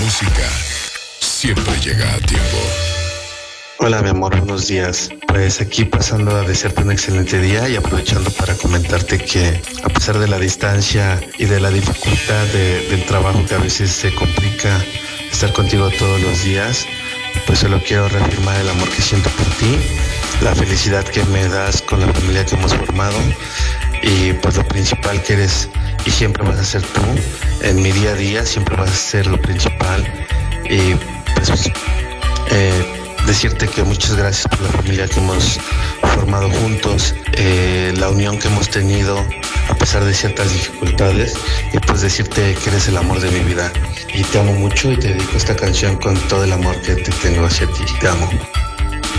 música siempre llega a tiempo. Hola, mi amor, buenos días. Pues aquí pasando a desearte un excelente día y aprovechando para comentarte que a pesar de la distancia y de la dificultad del trabajo que a veces se complica estar contigo todos los días, pues solo quiero reafirmar el amor que siento por ti, la felicidad que me das con la familia que hemos formado y pues lo principal que eres y siempre vas a ser tú. En mi día a día siempre vas a ser lo principal y pues decirte que muchas gracias por la familia que hemos formado juntos, la unión que hemos tenido a pesar de ciertas dificultades y pues decirte que eres el amor de mi vida y te amo mucho y te dedico esta canción con todo el amor que te tengo hacia ti. Te amo.